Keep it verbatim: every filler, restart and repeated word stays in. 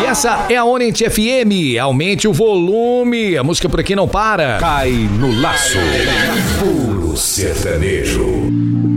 essa é a Orient F M. Aumente o volume, a música por aqui não para. Cai no laço. Puro sertanejo.